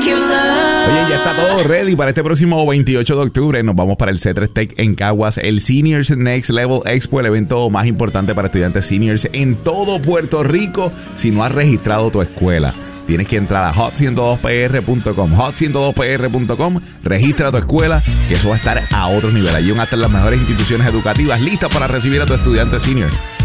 Oye, ya está todo ready para este próximo 28 de octubre. Nos vamos para el C3 Tech en Caguas, el Seniors Next Level Expo, el evento más importante para estudiantes seniors en todo Puerto Rico. Si no has registrado tu escuela, tienes que entrar a hot102pr.com, hot102pr.com, registra tu escuela, que eso va a estar a otro nivel. Allí van a estar las mejores instituciones educativas listas para recibir a tu estudiante senior.